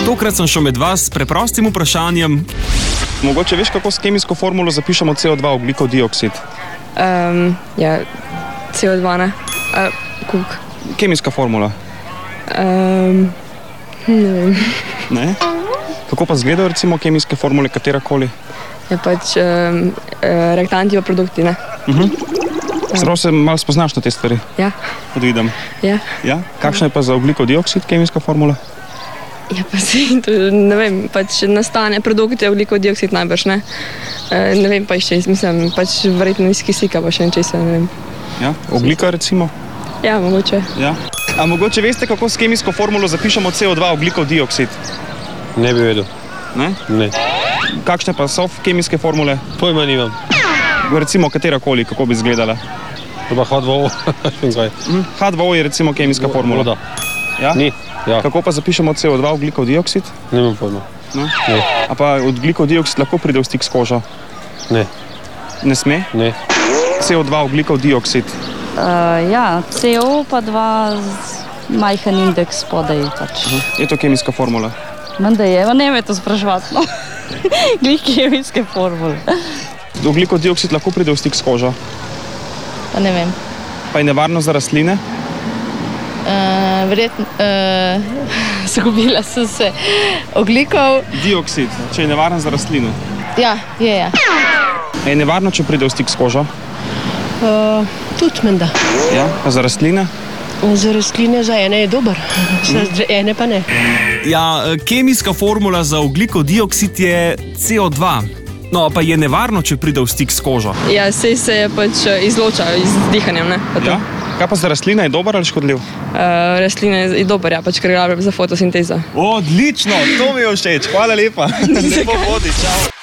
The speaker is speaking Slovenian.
Tokrat sem šel med vas s preprostim vprašanjem. Mogoče veš, kako s kemijsko formulo zapišemo CO2, ogljikov dioksid? Ja, CO2, ne? Kuk. Kemijska formula. Ne vem. Ne? Kako pa izgledajo recimo kemijske formule, katerakoli? Ja, pač reaktanti pa produkti, ne? Zdravo se malo spoznaš na te stvari? Ja. Odvidim. Ja. Ja? Kakšna je pa za ogljikov dioksid kemijska formula? Ja, pa si, ne vem, pač nastane produkte ogljikov dioksid najbrž, ne? Ne vem pa še, mislim, pač verjetno iz kisika pa še česa, ne vem. Ja? Ogljika recimo? Ja, mogoče. Ja. A mogoče veste, kako s kemijsko formulo zapišemo CO2, ogljikov dioksid? Ne bi vedel. Ne? Ne. Kakšne pa so kemijske formule? Pojma nimam. Recimo katerakoli, kako bi izgledala? To pa H2O. H2O je recimo kemijska formula. Voda. Ja? Ni. Ja. Kako pa zapišemo CO2, ogljikov dioksid? Nimam pojma. Ne? Ne. A pa ogljikov dioksid lahko pride v stik s kožo? Ne. Ne sme? Ne. CO2, ogljikov dioksid. Ja, CO pa 2 majhen indeks spodaj pač. Je to kemijska formula? Menda je, ne me to spraševati, no. Glih kemijske formule. Ogljikov dioksid lahko pride v stik s kožo? Pa ne vem. Pa je nevarno za rastline? Verjetno, zgubila sem se. Ogljikov, Dioksid, če je nevaren za rastline. ja, je, ja. Je nevarno, če pride v stik s kožo? Tudi menda. Ja, pa za rastline? Za rastline za ene je dober, za ene pa ne. Ja, kemijska formula za ogljikov dioksid je CO2. No, pa je nevarno, če pride v stik s kožo. Ja, sej se pač izloča z dihanjem, ne? Ja. Kaj pa za rastline, je dober ali škodljiv? Rastline je dober, ja, pač ker gre za fotosintezo. Odlično, to mi je všeč, hvala lepa. Lepo vodi, čau.